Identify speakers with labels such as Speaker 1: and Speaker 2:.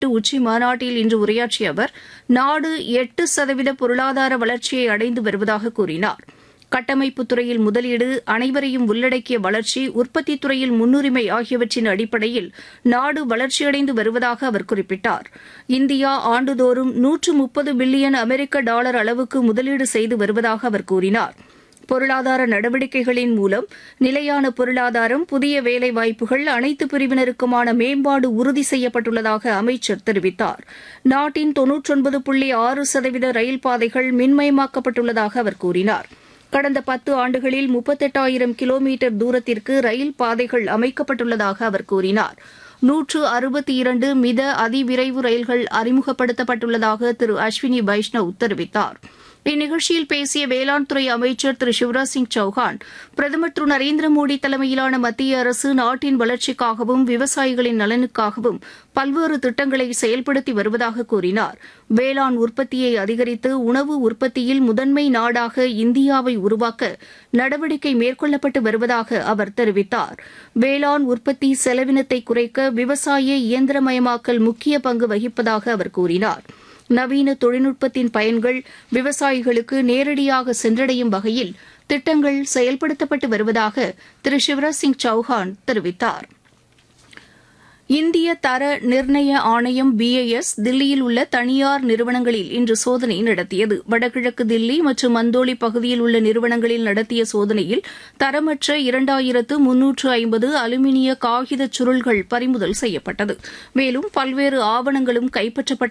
Speaker 1: உச்சி மாநாட்டில் இன்று உரையாற்றிய அவர் நாடு 8% பொருளாதார வளர்ச்சியை அடைந்து வருவதாக கூறினார். கட்டமைப்புத் துறையில் முதலீடு, அனைவரையும் உள்ளடக்கிய வளர்ச்சி, உற்பத்தித் துறையில் முன்னுரிமை ஆகியவற்றின் அடிப்படையில் நாடு வளர்ச்சியடைந்து வருவதாக அவர் குறிப்பிட்டார். இந்தியா ஆண்டுதோறும் 130 பில்லியன் அமெரிக்க டாலர் அளவுக்கு முதலீடு செய்து வருவதாக அவர் கூறினார். பொருளாதார நடவடிக்கைகளின் மூலம் நிலையான பொருளாதாரம், புதிய வேலைவாய்ப்புகள், அனைத்து பிரிவினருக்குமான மேம்பாடு உறுதி செய்யப்பட்டுள்ளதாக அமைச்சர் தெரிவித்தார். நாட்டின் 99.6% ரயில் பாதைகள் மின்மயமாக்கப்பட்டுள்ளதாக அவர் கூறினார். கடந்த 10 ஆண்டுகளில் 38,000 கிலோமீட்டர் தூரத்திற்கு ரயில் பாதைகள் அமைக்கப்பட்டுள்ளதாக அவர் கூறினார். 162 மித அதிவிரைவு ரயில்கள் அறிமுகப்படுத்தப்பட்டுள்ளதாக திரு அஸ்வினி வைஷ்ணவ் தெரிவித்தார். இந்நிகழ்ச்சியில் பேசிய வேளாண் துறை அமைச்சர் திரு சிவராஜ் சிங் சௌஹான், பிரதமர் திரு நரேந்திர மோடி தலைமையிலான மத்திய அரசு நாட்டின் வளர்ச்சிக்காகவும் விவசாயிகளின் நலனுக்காகவும் பல்வேறு திட்டங்களை செயல்படுத்தி வருவதாக கூறினார். வேளாண் உற்பத்தியை அதிகரித்து உணவு உற்பத்தியில் முதன்மை நாடாக இந்தியாவை உருவாக்க நடவடிக்கை மேற்கொள்ளப்பட்டு வருவதாக அவர் தெரிவித்தார். வேளாண் உற்பத்தி செலவினத்தை குறைக்க விவசாய இயந்திரமயமாக்கல் முக்கிய பங்கு வகிப்பதாக அவர் கூறினார். நவீன தொழில்நுட்பத்தின் பயன்கள் விவசாயிகளுக்கு நேரடியாக சென்றடையும் வகையில் திட்டங்கள் செயல்படுத்தப்பட்டு வருவதாக திரு சிவராஜ் சிங் சௌஹான் தெரிவித்தார். இந்திய தர நிர்ணய ஆணையம் BIS தில்லியில் உள்ள தனியார் நிறுவனங்களில் இன்று சோதனை நடத்தியது. வடகிழக்கு தில்லி மற்றும் மந்தோலி பகுதியில் உள்ள நிறுவனங்களில் நடத்திய சோதனையில் தரமற்ற 2350 அலுமினிய காகித சுருள்கள் பறிமுதல் செய்யப்பட்டது. மேலும் பல்வேறு ஆவணங்களும் கைப்பற்றப்பட்ட